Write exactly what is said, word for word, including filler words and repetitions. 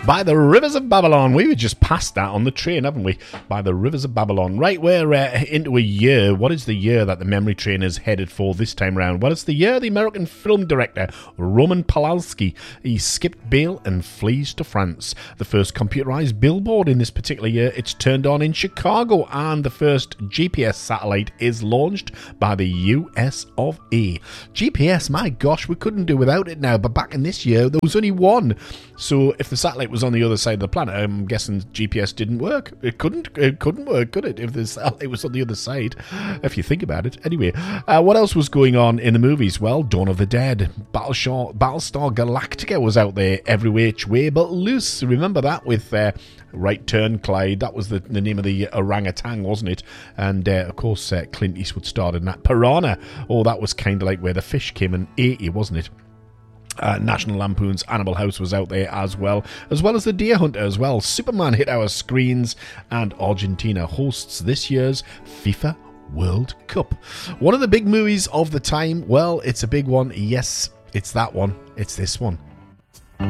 By the Rivers of Babylon. We were just past that on the train, haven't we? By the Rivers of Babylon. Right, we're uh, into a year. What is the year that the Memory Train is headed for this time round? Well, it's the year the American film director Roman Polanski, he skipped bail and flees to France. The first computerized billboard in this particular year, it's turned on in Chicago, and the first G P S satellite is launched by the U S of A. G P S, my gosh, we couldn't do without it now, but back in this year, there was only one. So if the satellite was on the other side of the planet, I'm guessing G P S didn't work. It couldn't it couldn't work, could it, if the satellite was on the other side, if you think about it. Anyway, uh, what else was going on in the movies? Well, Dawn of the Dead, Battlestar, Battlestar Galactica was out there every which way but loose. Remember that with uh, Right Turn, Clyde? That was the, the name of the orangutan, wasn't it? And uh, of course, uh, Clint Eastwood starred in that. Piranha, oh, that was kind of like where the fish came and ate you, wasn't it? Uh, National Lampoon's Animal House was out there as well, as well as The Deer Hunter as well. Superman hit our screens, and Argentina hosts this year's FIFA World Cup. One of the big movies of the time, well, it's a big one. Yes, it's that one. It's this one.